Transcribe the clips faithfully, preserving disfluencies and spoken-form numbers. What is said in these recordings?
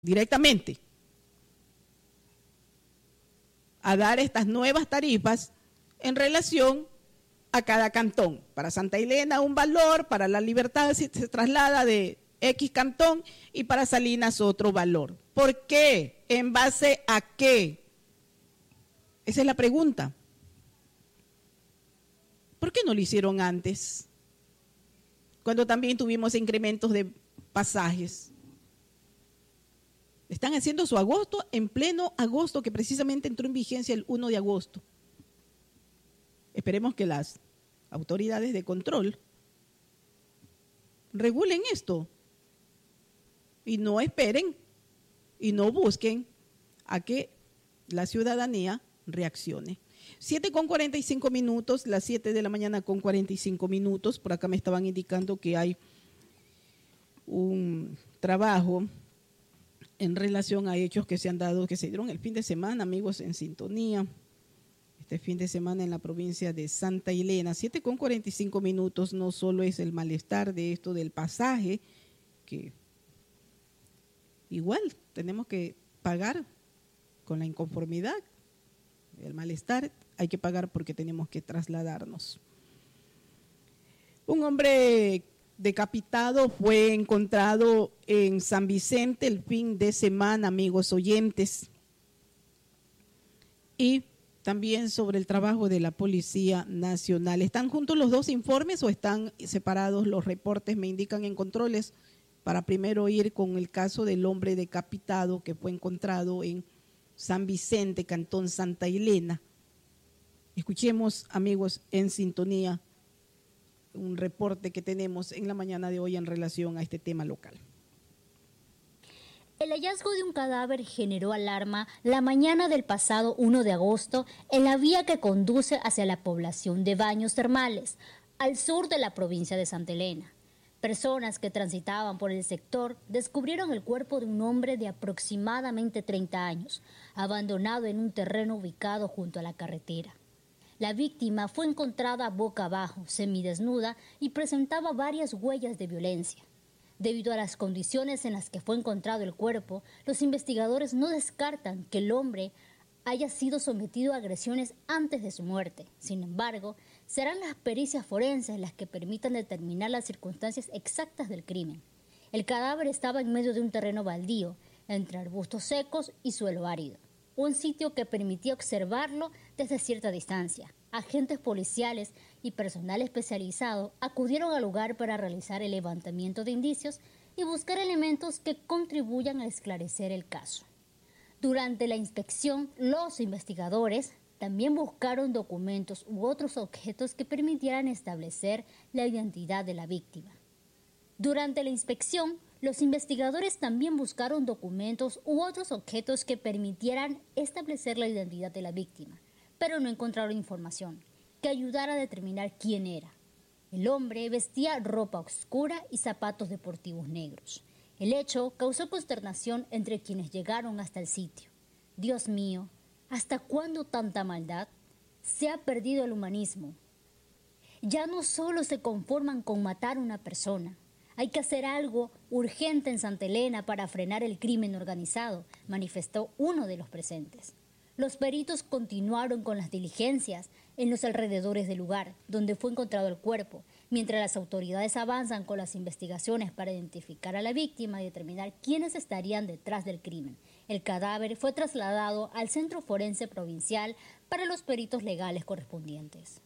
directamente a dar estas nuevas tarifas en relación a cada cantón. Para Santa Elena un valor, para La Libertad se traslada de X cantón y para Salinas otro valor. ¿Por qué? ¿En base a qué? Esa es la pregunta. ¿Por qué no lo hicieron antes? Cuando también tuvimos incrementos de pasajes. Están haciendo su agosto en pleno agosto, que precisamente entró en vigencia el primero de agosto. Esperemos que las autoridades de control regulen esto y no esperen y no busquen a que la ciudadanía reaccione. siete con cuarenta y cinco minutos, las siete de la mañana con cuarenta y cinco minutos. Por acá me estaban indicando que hay un trabajo en relación a hechos que se han dado, que se dieron el fin de semana, amigos en sintonía. Este fin de semana en la provincia de Santa Elena, siete con cuarenta y cinco minutos, no solo es el malestar de esto del pasaje, que igual tenemos que pagar con la inconformidad, el malestar, hay que pagar porque tenemos que trasladarnos. Un hombre decapitado fue encontrado en San Vicente el fin de semana, amigos oyentes, y también sobre el trabajo de la Policía Nacional. ¿Están juntos los dos informes o están separados los reportes? Me indican en controles para primero ir con el caso del hombre decapitado que fue encontrado en San Vicente, Cantón Santa Elena. Escuchemos, amigos, en sintonía, un reporte que tenemos en la mañana de hoy en relación a este tema local. El hallazgo de un cadáver generó alarma la mañana del pasado primero de agosto en la vía que conduce hacia la población de Baños Termales, al sur de la provincia de Santa Elena. Personas que transitaban por el sector descubrieron el cuerpo de un hombre de aproximadamente treinta años, abandonado en un terreno ubicado junto a la carretera. La víctima fue encontrada boca abajo, semidesnuda, y presentaba varias huellas de violencia. Debido a las condiciones en las que fue encontrado el cuerpo, los investigadores no descartan que el hombre haya sido sometido a agresiones antes de su muerte. Sin embargo, serán las pericias forenses las que permitan determinar las circunstancias exactas del crimen. El cadáver estaba en medio de un terreno baldío, entre arbustos secos y suelo árido, un sitio que permitía observarlo desde cierta distancia. Agentes policiales y personal especializado acudieron al lugar para realizar el levantamiento de indicios y buscar elementos que contribuyan a esclarecer el caso. Durante la inspección, los investigadores también buscaron documentos u otros objetos que permitieran establecer la identidad de la víctima. Durante la inspección, los investigadores también buscaron documentos u otros objetos que permitieran establecer la identidad de la víctima, pero no encontraron información que ayudara a determinar quién era. El hombre vestía ropa oscura y zapatos deportivos negros. El hecho causó consternación entre quienes llegaron hasta el sitio. Dios mío, ¿hasta cuándo tanta maldad? Se ha perdido el humanismo. Ya no solo se conforman con matar a una persona. Hay que hacer algo urgente en Santa Elena para frenar el crimen organizado, manifestó uno de los presentes. Los peritos continuaron con las diligencias en los alrededores del lugar donde fue encontrado el cuerpo, mientras las autoridades avanzan con las investigaciones para identificar a la víctima y determinar quiénes estarían detrás del crimen. El cadáver fue trasladado al Centro Forense Provincial para los peritos legales correspondientes.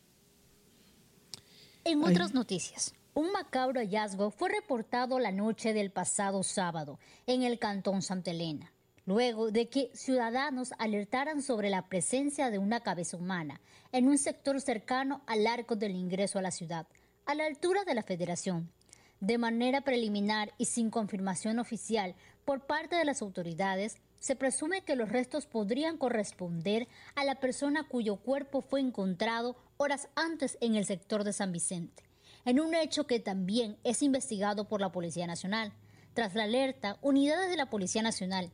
En Ay. otras noticias, un macabro hallazgo fue reportado la noche del pasado sábado en el Cantón Santa Elena, luego de que ciudadanos alertaran sobre la presencia de una cabeza humana en un sector cercano al arco del ingreso a la ciudad, a la altura de la Federación. De manera preliminar y sin confirmación oficial por parte de las autoridades, se presume que los restos podrían corresponder a la persona cuyo cuerpo fue encontrado horas antes en el sector de San Vicente, en un hecho que también es investigado por la Policía Nacional. Tras la alerta, unidades de la Policía Nacional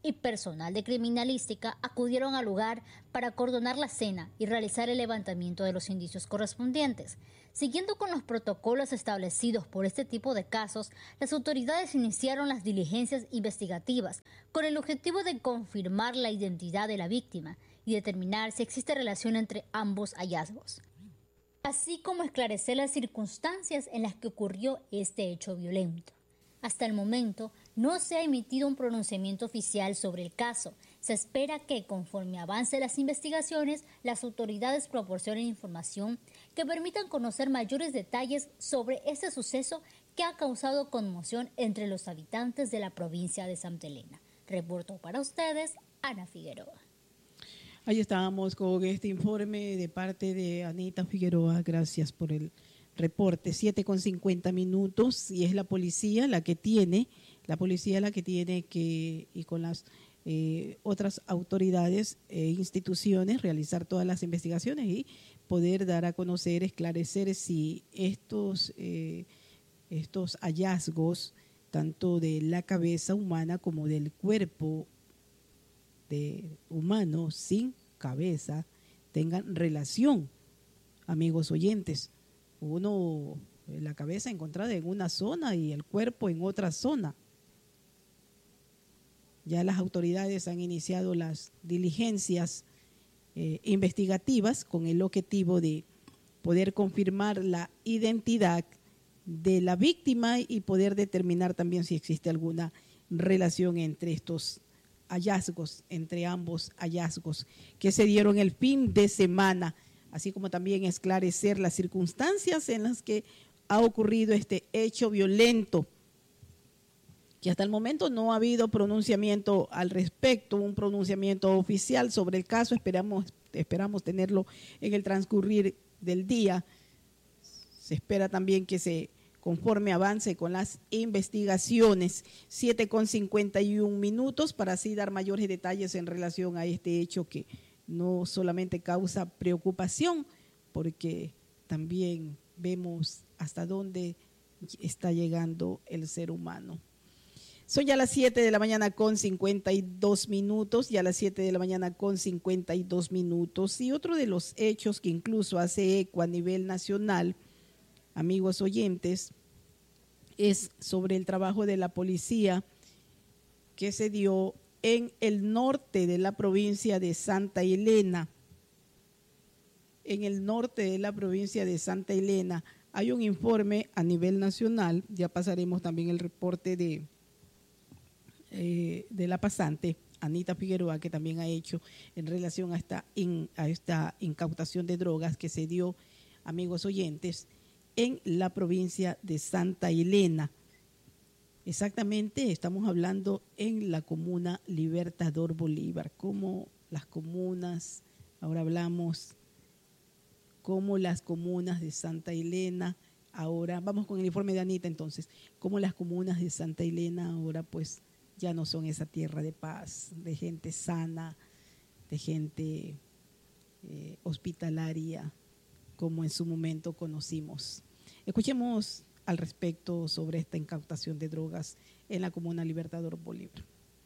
y personal de criminalística acudieron al lugar para acordonar la escena y realizar el levantamiento de los indicios correspondientes. Siguiendo con los protocolos establecidos por este tipo de casos, las autoridades iniciaron las diligencias investigativas con el objetivo de confirmar la identidad de la víctima y determinar si existe relación entre ambos hallazgos, así como esclarecer las circunstancias en las que ocurrió este hecho violento. Hasta el momento, no se ha emitido un pronunciamiento oficial sobre el caso. Se espera que, conforme avance las investigaciones, las autoridades proporcionen información que permitan conocer mayores detalles sobre este suceso que ha causado conmoción entre los habitantes de la provincia de Santa Elena. Reporto para ustedes, Ana Figueroa. Ahí estábamos con este informe de parte de Anita Figueroa. Gracias por el reporte. siete con cincuenta minutos y es la policía la que tiene, la policía la que tiene que, y con las eh, otras autoridades e instituciones, realizar todas las investigaciones y poder dar a conocer, esclarecer si estos, eh, estos hallazgos, tanto de la cabeza humana como del cuerpo de humano sin cabeza, tengan relación, amigos oyentes. Uno, la cabeza encontrada en una zona y el cuerpo en otra zona. Ya las autoridades han iniciado las diligencias eh, investigativas con el objetivo de poder confirmar la identidad de la víctima y poder determinar también si existe alguna relación entre estos hallazgos, entre ambos hallazgos que se dieron el fin de semana, así como también esclarecer las circunstancias en las que ha ocurrido este hecho violento, que hasta el momento no ha habido pronunciamiento al respecto, un pronunciamiento oficial sobre el caso. Esperamos, esperamos tenerlo en el transcurrir del día. Se espera también que se conforme avance con las investigaciones. Siete con cincuenta y un minutos para así dar mayores detalles en relación a este hecho que no solamente causa preocupación, porque también vemos hasta dónde está llegando el ser humano. Son ya las siete de la mañana con cincuenta y dos minutos, ya las siete de la mañana con cincuenta y dos minutos. Y otro de los hechos que incluso hace eco a nivel nacional, amigos oyentes, es sobre el trabajo de la policía que se dio en el norte de la provincia de Santa Elena. En el norte de la provincia de Santa Elena hay un informe a nivel nacional, ya pasaremos también el reporte de, eh, de la pasante, Anita Figueroa, que también ha hecho en relación a esta, in, a esta incautación de drogas que se dio, amigos oyentes, en la provincia de Santa Elena. Exactamente, estamos hablando en la comuna Libertador Bolívar, como las comunas, ahora hablamos como las comunas de Santa Elena, ahora, vamos con el informe de Anita entonces, como las comunas de Santa Elena ahora pues ya no son esa tierra de paz, de gente sana, de gente eh, hospitalaria, como en su momento conocimos. Escuchemos al respecto sobre esta incautación de drogas en la comuna Libertador Bolívar.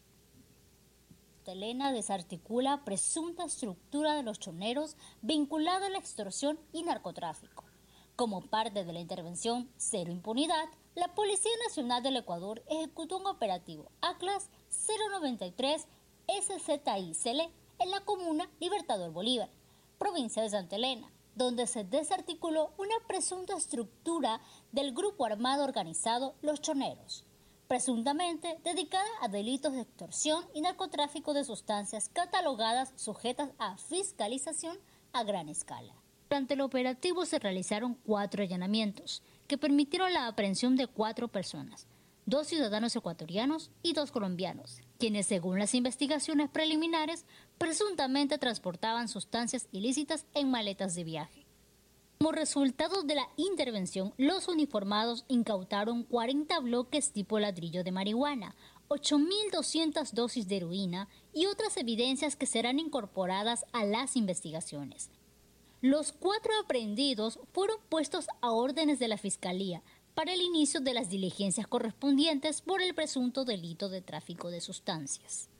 Elena desarticula presunta estructura de los choneros vinculada a la extorsión y narcotráfico. Como parte de la intervención Cero Impunidad, la Policía Nacional del Ecuador ejecutó un operativo Atlas cero noventa y tres S Z I C L en la comuna Libertador Bolívar, provincia de Santa Elena, donde se desarticuló una presunta estructura del grupo armado organizado Los Choneros, presuntamente dedicada a delitos de extorsión y narcotráfico de sustancias catalogadas sujetas a fiscalización a gran escala. Durante el operativo se realizaron cuatro allanamientos que permitieron la aprehensión de cuatro personas, dos ciudadanos ecuatorianos y dos colombianos, quienes según las investigaciones preliminares presuntamente transportaban sustancias ilícitas en maletas de viaje. Como resultado de la intervención, los uniformados incautaron cuarenta bloques tipo ladrillo de marihuana, ocho mil doscientas dosis de heroína y otras evidencias que serán incorporadas a las investigaciones. Los cuatro aprehendidos fueron puestos a órdenes de la Fiscalía para el inicio de las diligencias correspondientes por el presunto delito de tráfico de sustancias.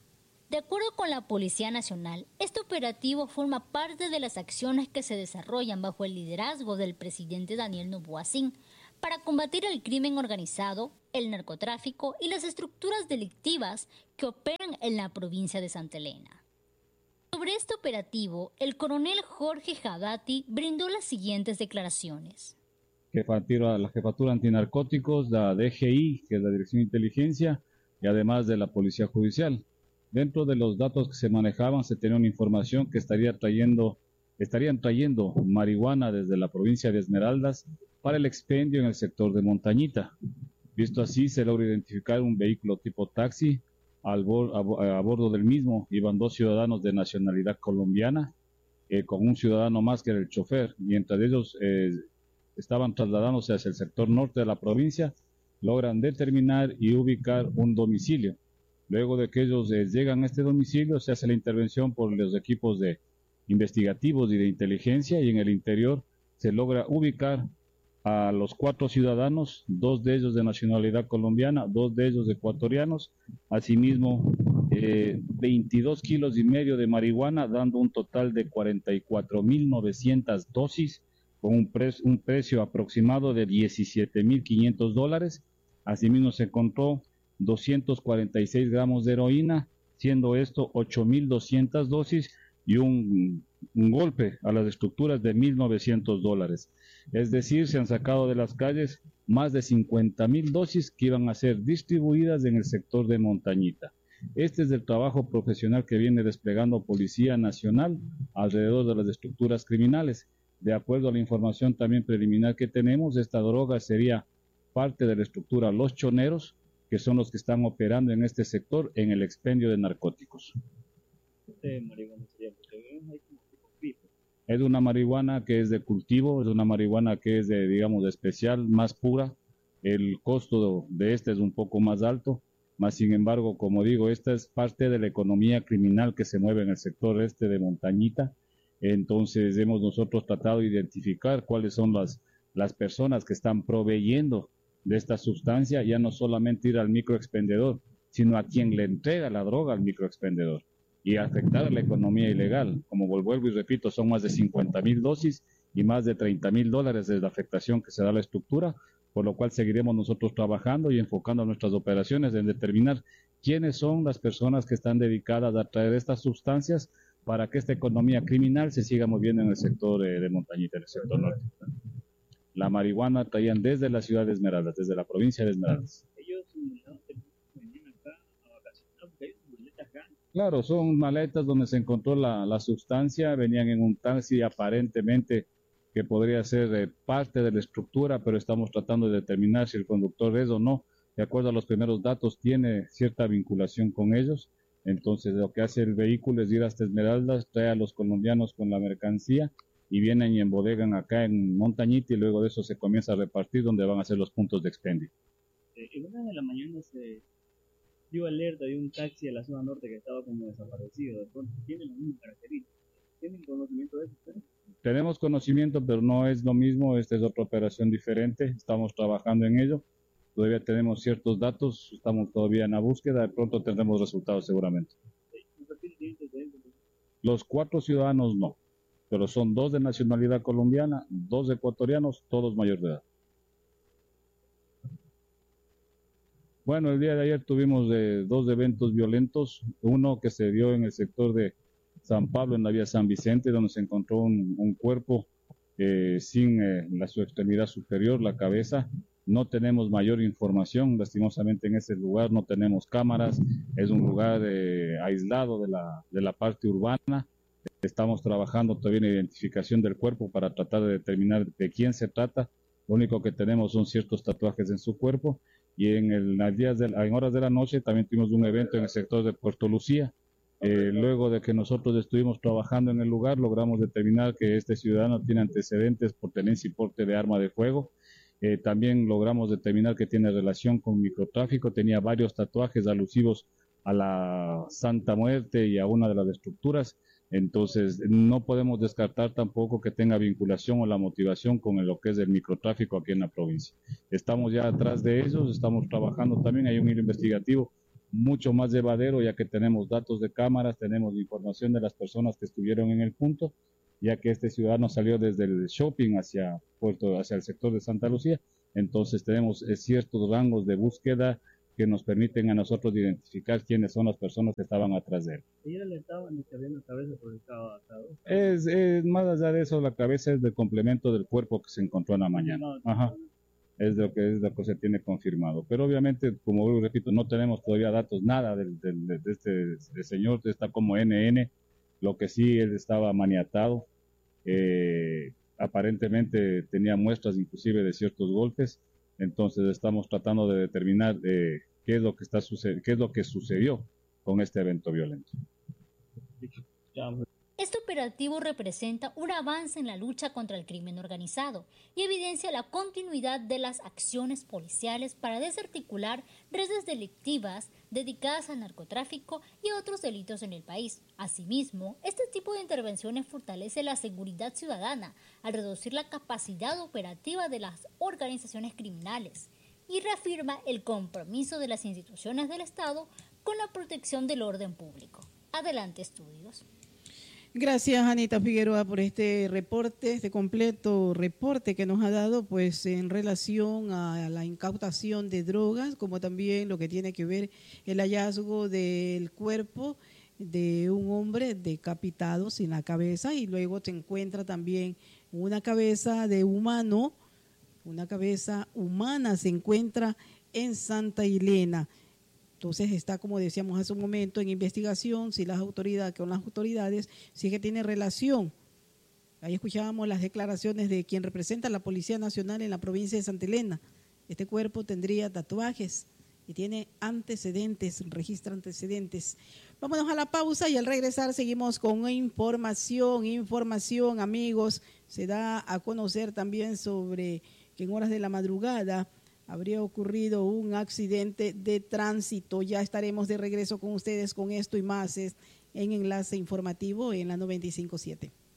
De acuerdo con la Policía Nacional, este operativo forma parte de las acciones que se desarrollan bajo el liderazgo del presidente Daniel Noboa Sin para combatir el crimen organizado, el narcotráfico y las estructuras delictivas que operan en la provincia de Santa Elena. Sobre este operativo, el coronel Jorge Jadati brindó las siguientes declaraciones. Jefatura, la Jefatura Antinarcóticos, la D G I, que es la Dirección de Inteligencia, y además de la Policía Judicial. Dentro de los datos que se manejaban, se tenía una información que estaría trayendo, estarían trayendo marihuana desde la provincia de Esmeraldas para el expendio en el sector de Montañita. Visto así, se logra identificar un vehículo tipo taxi. Al bor, a, a bordo del mismo iban dos ciudadanos de nacionalidad colombiana, eh, con un ciudadano más que era el chofer. Mientras ellos eh, estaban trasladándose hacia el sector norte de la provincia, logran determinar y ubicar un domicilio. Luego de que ellos eh, llegan a este domicilio, se hace la intervención por los equipos de investigativos y de inteligencia, y en el interior se logra ubicar a los cuatro ciudadanos, dos de ellos de nacionalidad colombiana, dos de ellos ecuatorianos, asimismo eh, veintidós kilos y medio de marihuana, dando un total de cuarenta y cuatro mil novecientas dosis, con un, pre un precio aproximado de diecisiete mil quinientos dólares. Asimismo se encontró doscientos cuarenta y seis gramos de heroína, siendo esto ocho mil doscientas dosis, y un, un golpe a las estructuras de mil novecientos dólares. Es decir, se han sacado de las calles más de cincuenta mil dosis que iban a ser distribuidas en el sector de Montañita. Este es el trabajo profesional que viene desplegando Policía Nacional alrededor de las estructuras criminales. De acuerdo a la información también preliminar que tenemos, esta droga sería parte de la estructura Los Choneros, que son los que están operando en este sector en el expendio de narcóticos. Este marihuana sería, porque hay como tipo pipo. Es una marihuana que es de cultivo, es una marihuana que es de, digamos, de especial, más pura. El costo de este es un poco más alto, más sin embargo, como digo, esta es parte de la economía criminal que se mueve en el sector este de Montañita. Entonces hemos nosotros tratado de identificar cuáles son las, las personas que están proveyendo de esta sustancia, ya no solamente ir al microexpendedor, sino a quien le entrega la droga al microexpendedor, y afectar a la economía ilegal. Como vuelvo y repito, son más de cincuenta mil dosis y más de treinta mil dólares de la afectación que se da a la estructura, por lo cual seguiremos nosotros trabajando y enfocando nuestras operaciones en determinar quiénes son las personas que están dedicadas a traer estas sustancias para que esta economía criminal se siga moviendo en el sector eh, de Montañita, en el sector norte. La marihuana traían desde la ciudad de Esmeraldas, desde la provincia de Esmeraldas. Ellos venían acá a vacacionar porque hay maletas acá. Claro, son maletas donde se encontró la, la sustancia, venían en un taxi aparentemente que podría ser eh, parte de la estructura, pero estamos tratando de determinar si el conductor es o no. De acuerdo a los primeros datos, tiene cierta vinculación con ellos. Entonces, lo que hace el vehículo es ir hasta Esmeraldas, trae a los colombianos con la mercancía y vienen y embodegan acá en Montañita, y luego de eso se comienza a repartir donde van a ser los puntos de expendio. Eh, en una de la mañana se dio alerta de un taxi a la zona norte que estaba como desaparecido. De pronto, ¿tiene la misma característica? ¿Tienen conocimiento de eso ustedes? Tenemos conocimiento, pero no es lo mismo. Esta es otra operación diferente. Estamos trabajando en ello. Todavía tenemos ciertos datos. Estamos todavía en la búsqueda. De pronto tendremos resultados seguramente. Los cuatro ciudadanos no, pero son dos de nacionalidad colombiana, dos ecuatorianos, todos mayores de edad. Bueno, el día de ayer tuvimos eh, dos eventos violentos. Uno que se dio en el sector de San Pablo, en la vía San Vicente, donde se encontró un, un cuerpo eh, sin eh, la, su extremidad superior, la cabeza. No tenemos mayor información, lastimosamente en ese lugar no tenemos cámaras, es un lugar eh, aislado de la, de la parte urbana. Estamos trabajando todavía en la identificación del cuerpo para tratar de determinar de quién se trata. Lo único que tenemos son ciertos tatuajes en su cuerpo, y en, el, en, días de, en horas de la noche también tuvimos un evento en el sector de Puerto Lucía. Eh, luego de que nosotros estuvimos trabajando en el lugar, logramos determinar que este ciudadano tiene antecedentes por tenencia y porte de arma de fuego. Eh, también logramos determinar que tiene relación con microtráfico, tenía varios tatuajes alusivos a la Santa Muerte y a una de las estructuras. Entonces no podemos descartar tampoco que tenga vinculación o la motivación con lo que es el microtráfico aquí en la provincia. Estamos ya atrás de ellos, estamos trabajando también, hay un hilo investigativo mucho más llevadero, ya que tenemos datos de cámaras, tenemos información de las personas que estuvieron en el punto, ya que este ciudadano salió desde el shopping hacia Puerto, hacia el sector de Santa Lucía. Entonces tenemos eh, ciertos rangos de búsqueda que nos permiten a nosotros identificar quiénes son las personas que estaban atrás de él. ¿Ellos le estaban ni que había una cabeza por el estaba atado? Es, es, más allá de eso, la cabeza es del complemento del cuerpo que se encontró en la mañana. Ajá. Es lo que es lo que se tiene confirmado. Pero obviamente, como repito, no tenemos todavía datos, nada de, de, de este de señor, está como N N, lo que sí, él estaba maniatado, eh, aparentemente tenía muestras inclusive de ciertos golpes, entonces estamos tratando de determinar eh, qué es lo que está suced- qué es lo que sucedió con este evento violento. Este operativo representa un avance en la lucha contra el crimen organizado y evidencia la continuidad de las acciones policiales para desarticular redes delictivas dedicadas al narcotráfico y otros delitos en el país. Asimismo, este tipo de intervenciones fortalece la seguridad ciudadana al reducir la capacidad operativa de las organizaciones criminales y reafirma el compromiso de las instituciones del Estado con la protección del orden público. Adelante, estudios. Gracias, Anita Figueroa, por este reporte, este completo reporte que nos ha dado, pues, en relación a la incautación de drogas, como también lo que tiene que ver el hallazgo del cuerpo de un hombre decapitado sin la cabeza, y luego se encuentra también una cabeza de humano, una cabeza humana se encuentra en Santa Elena. Entonces está, como decíamos hace un momento, en investigación si las autoridades, con las autoridades, si es que tiene relación. Ahí escuchábamos las declaraciones de quien representa a la Policía Nacional en la provincia de Santa Elena. Este cuerpo tendría tatuajes y tiene antecedentes, registra antecedentes. Vámonos a la pausa y al regresar seguimos con información, información, amigos. Se da a conocer también sobre que en horas de la madrugada habría ocurrido un accidente de tránsito. Ya estaremos de regreso con ustedes con esto y más en Enlace Informativo en la noventa y cinco punto siete.